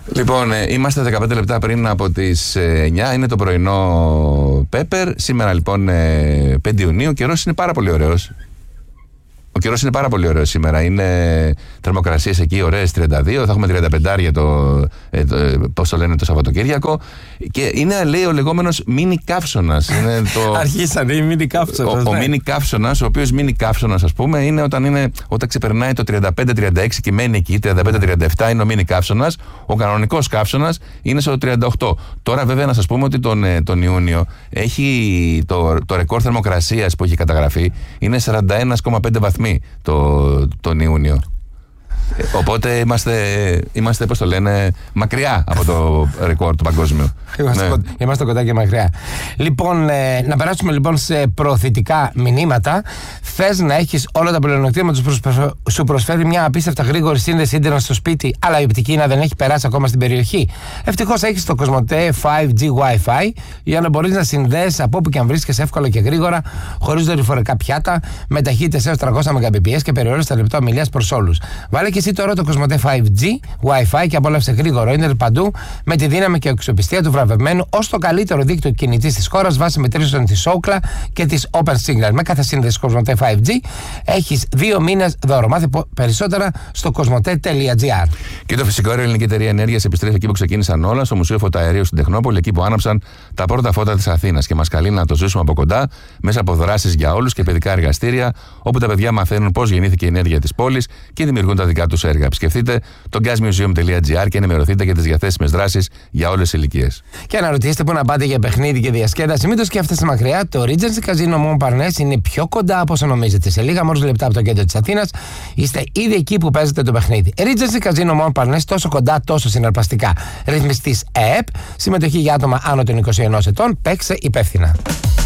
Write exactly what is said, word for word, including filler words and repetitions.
Λοιπόν, είμαστε δεκαπέντε λεπτά πριν από τις εννιά, είναι το πρωινό Πέπερ. Σήμερα λοιπόν πέντε Ιουνίου, ο καιρός είναι πάρα πολύ ωραίος. Ο καιρός είναι πάρα πολύ ωραίος σήμερα. Είναι θερμοκρασίες εκεί ωραίες τριάντα δύο, θα έχουμε τριάντα πέντε το, ε, το, πώς το λένε, το Σαββατοκύριακο. Και είναι, λέει, ο λεγόμενος μίνι καύσωνας. Το... Αρχίσανε οι μίνι καύσωνας. Ο, ναι. ο μίνι καύσωνας, ο οποίος μίνι καύσωνας, ας πούμε, είναι όταν, είναι όταν ξεπερνάει το τριάντα πέντε τριάντα έξι και μένει εκεί, τριάντα πέντε τριάντα επτά είναι ο μίνι καύσωνας. Ο κανονικός καύσωνας είναι στο τριάντα οκτώ. Τώρα, βέβαια, να σας πούμε ότι τον, τον Ιούνιο έχει το, το ρεκόρ θερμοκρασίας που έχει καταγραφεί είναι σαράντα ένα κόμμα πέντε βαθμοί. Το, τον Ιούνιο. Οπότε είμαστε, είμαστε, πώς το λένε, μακριά από το ρεκόρ του παγκόσμιου. Είμαστε, ναι. κοντά, είμαστε κοντά και μακριά. Λοιπόν, ε, να περάσουμε λοιπόν σε προωθητικά μηνύματα. Θες να έχεις όλα τα πλεονεκτήματα που σου προσφέρει μια απίστευτα γρήγορη σύνδεση ίντερνετ στο σπίτι, αλλά η οπτική ίντα δεν έχει περάσει ακόμα στην περιοχή? Ευτυχώς έχεις το Κοσμοτέ φάιβ τζι Wi-Fi για να μπορείς να συνδέσεις από όπου και αν βρίσκεσαι εύκολα και γρήγορα, χωρίς δορυφορικά πιάτα, με ταχύτητες έως τριακόσια μεγαμπιτ και περιόριστα λεπτό ομιλίας προς όλους. Βάλε και εσύ τώρα το Κοσμοτέ φάιβ τζι Wi-Fi και απόλαυσε γρήγορο ίντερνετ παντού με τη δύναμη και αξιοπιστία του βραβευμένου ως το καλύτερο δίκτυο κινητής της χώρας βάσει μετρήσεων της Ookla και της OpenSignal. Με κάθε σύνδεση Κοσμοτέ φάιβ τζι έχεις δύο μήνες δώρο. Μάθε περισσότερα στο κοσμοτέ τελεία τζι άρ. Και το φυσικό αέριο Ελληνική Εταιρεία Ενέργειας επιστρέφει εκεί που ξεκίνησαν όλα, στο Μουσείο Φωταερίου στην Τεχνόπολη, εκεί που άναψαν τα πρώτα φώτα της Αθήνας. Και μας καλεί να το ζήσουμε από κοντά μέσα από δράσεις για όλους και παιδικά εργαστήρια, όπου τα παιδιά μαθαίνουν πώς γεννήθηκε η ενέργεια της πόλης και δημιουργούν τα δικά τους έργα. Επισκεφτείτε το gasmuseum τελεία τζι άρ και ενημερωθείτε για τις διαθέσιμες δράσεις για όλες τις ηλικίες. Και αναρωτιέστε πού να πάτε για παιχνίδι και διασκέδαση. Μην το σκέφτεστε μακριά. Το Regency Casino Montparnasse είναι πιο κοντά από όσο νομίζετε. Σε λίγα μόλις λεπτά από το κέντρο της Αθήνας είστε ήδη εκεί που παίζετε το παιχνίδι. Regency Casino Montparnasse, τόσο κοντά, τόσο συναρπαστικά. Ρυθμιστής ΕΕΠ. Συμμετοχή για άτομα άνω των είκοσι ενός ετών. Παίξε υπεύθυνα.